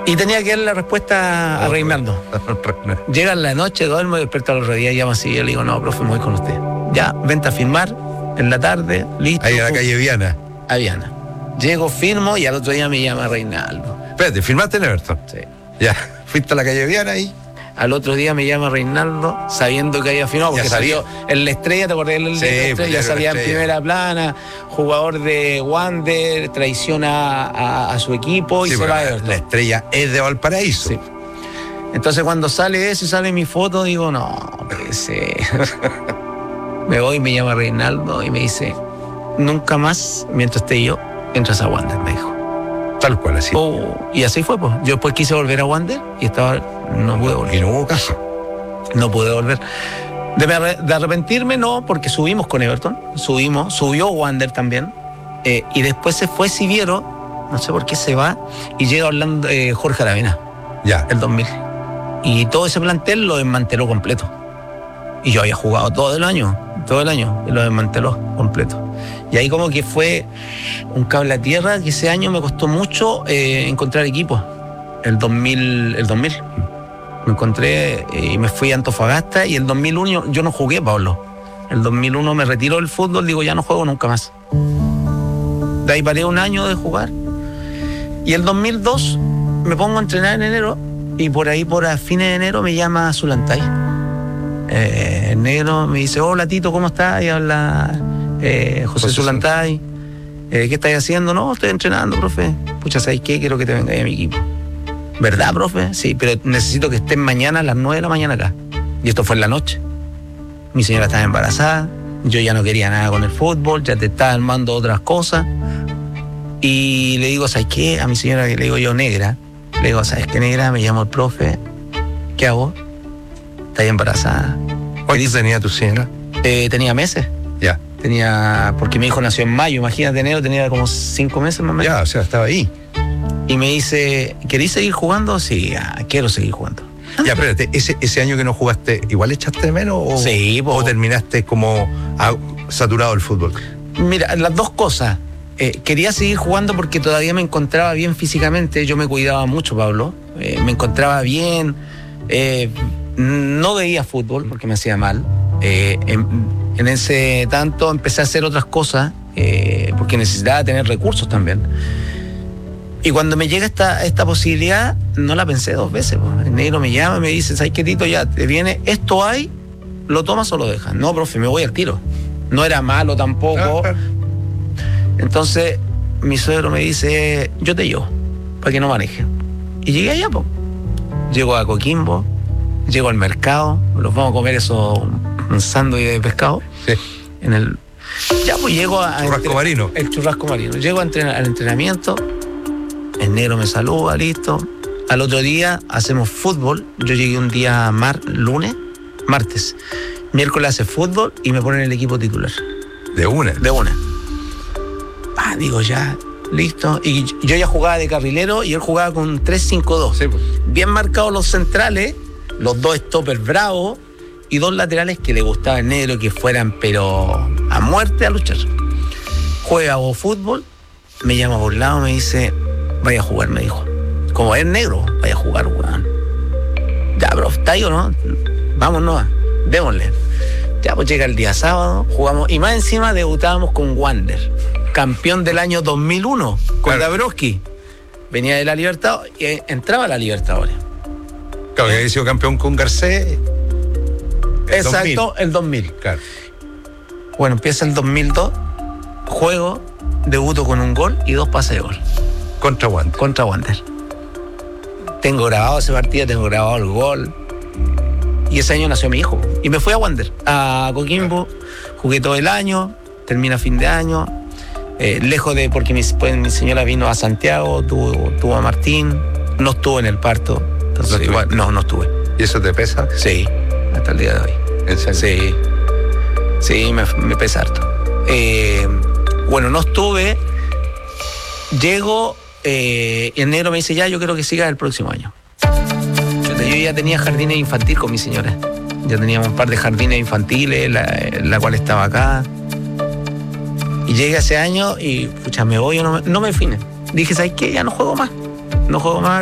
Y tenía que dar la respuesta a Reinaldo. Llega en la noche, duermo y despierto al otro día, llama así, yo le digo, no, profe, me voy con usted. Ya, vente a firmar en la tarde, listo. Ahí en la calle Viana. A Viana. Llego, firmo y al otro día me llama Reinaldo. Espérate, ¿firmaste en Everton? Sí. Ya, fuiste a la calle Viana ahí. Al otro día me llama Reinaldo, sabiendo que había firmado, porque salió en La Estrella, ¿te acordás? Sí, ya salía en primera plana, jugador de Wander, traiciona a su equipo y sí, se va a Everton. La Estrella es de Valparaíso. Sí. Entonces cuando sale eso y sale mi foto, digo, no, me voy y me llama Reinaldo y me dice, nunca más, mientras esté yo, entras a Wander, me dijo. Tal cual, así. Y así fue, pues. Yo después quise volver a Wander y no pude volver. Y no hubo caso. No pude volver. De arrepentirme, no, porque subimos con Everton. Subió Wander también. Y después se fue Siviero, no sé por qué se va, y llega Orlando, Jorge Aravena. Ya. El 2000. Y todo ese plantel lo desmanteló completo. Y yo había jugado todo el año, y lo desmanteló completo. Y ahí como que fue un cable a tierra, que ese año me costó mucho encontrar equipos. El 2000. Me encontré y me fui a Antofagasta, y el 2001 yo no jugué, Pablo. El 2001 me retiró del fútbol, digo, ya no juego nunca más. De ahí paré un año de jugar. Y el 2002 me pongo a entrenar en enero, y por ahí, por a fines de enero, me llama Zulantay. El negro me dice, hola Tito, ¿cómo estás? Y habla José Zulantay. ¿Qué estás haciendo? No, estoy entrenando, profe. Pucha, ¿sabes qué? Quiero que te vengas a mi equipo. ¿Verdad, profe? Sí, pero necesito que estés mañana a las 9 de la mañana acá. Y esto fue en la noche. Mi señora estaba embarazada, yo ya no quería nada con el fútbol, ya te estaba armando otras cosas. Y le digo, ¿sabes qué? A mi señora, que le digo yo, negra, le digo, ¿sabes qué, negra? Me llamo el profe, ¿qué hago? ¿Estás embarazada? ¿Cuánto tenía tu señora? Tenía meses. Ya. Porque mi hijo nació en mayo, imagínate, enero, tenía como 5 meses más o menos. Ya, o sea, estaba ahí. Y me dice, ¿querés seguir jugando? Sí, quiero seguir jugando. Ya, espérate, ese año que no jugaste, ¿igual echaste de menos sí, o terminaste como saturado del fútbol? Mira, las dos cosas. Quería seguir jugando porque todavía me encontraba bien físicamente. Yo me cuidaba mucho, Pablo. Me encontraba bien. No veía fútbol porque me hacía mal. En ese tanto empecé a hacer otras cosas porque necesitaba tener recursos también. Y cuando me llega esta posibilidad, no la pensé 2 veces. El negro me llama y me dice, ¿sabes qué, Tito? Ya te viene, esto hay, ¿lo tomas o lo dejas? No, profe, me voy al tiro. No era malo tampoco. Entonces, mi suegro me dice, yo te llevo, para que no maneje. Y llegué allá, pues. Llego a Coquimbo, llego al mercado, nos vamos a comer un sándwich de pescado. Sí. Ya, pues llego a... Churrasco marino. El churrasco marino. Llego al entrenamiento. El negro me saluda, listo. Al otro día hacemos fútbol. Yo llegué un día martes. Miércoles hace fútbol y me ponen el equipo titular. ¿De una? Digo, ya, listo. Y yo ya jugaba de carrilero y él jugaba con 3-5-2. Sí, pues. Bien marcados los centrales, los 2 stoppers bravos y 2 laterales que le gustaba el negro, que fueran pero a muerte a luchar. Juega o fútbol, me llama por lado, me dice, vaya a jugar, me dijo. Como es negro, vaya a jugar, weón. Ya, bro, ¿está ahí o no? Vámonos, démosle. Ya, pues llega el día sábado, jugamos, y más encima debutábamos con Wander, campeón del año 2001, con Dabrowski. Venía de la Libertadores y entraba a la Libertadores. Claro, que había sido campeón con Garcés. Exacto, el 2000. Claro. Bueno, empieza el 2002, juego, debuto con un gol y 2 pases de gol. Contra Wander. Tengo grabado ese partido, tengo grabado el gol. Y ese año nació mi hijo. Y me fui a Wander, a Coquimbo, jugué todo el año, termina fin de año. Lejos de, porque mi señora vino a Santiago, tuvo a Martín, no estuvo en el parto. Entonces, igual, no estuve. ¿Y eso te pesa? Sí, hasta el día de hoy. ¿En serio? Sí, me pesa harto. Bueno, no estuve. Llego, en enero me dice, ya, yo quiero que sigas el próximo año. Yo ya tenía jardines infantiles con mi señora. Ya teníamos un par de jardines infantiles, la cual estaba acá. Y llega ese año y, pucha, me voy o no me define. Dije, ¿sabes qué? Ya no juego más.